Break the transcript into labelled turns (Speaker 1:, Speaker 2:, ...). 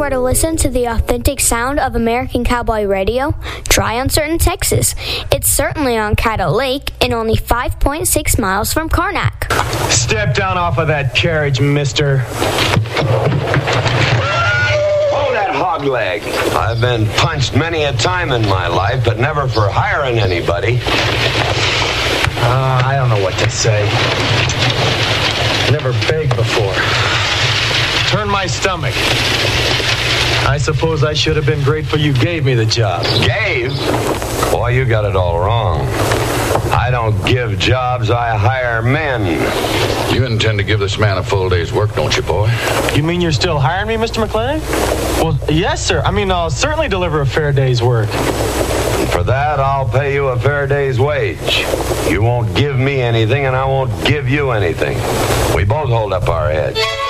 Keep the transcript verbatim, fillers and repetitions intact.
Speaker 1: where to listen to the authentic sound of American Cowboy Radio? Try Uncertain, Texas. It's certainly on Caddo Lake and only five point six miles from Karnak.
Speaker 2: Step down off of that carriage, mister.
Speaker 3: Oh, that hog leg. I've been punched many a time in my life, but never for hiring anybody.
Speaker 2: Uh, I don't know what to say. Never begged before. Turn my stomach. I suppose I should have been grateful you gave me the job.
Speaker 3: Gave? Boy, you got it all wrong. I don't give jobs, I hire men.
Speaker 4: You intend to give this man a full day's work, don't you, boy?
Speaker 2: You mean you're still hiring me, Mister McClintock? Well, yes, sir. I mean, I'll certainly deliver a fair day's work.
Speaker 3: And for that, I'll pay you a fair day's wage. You won't give me anything, and I won't give you anything. We both hold up our heads.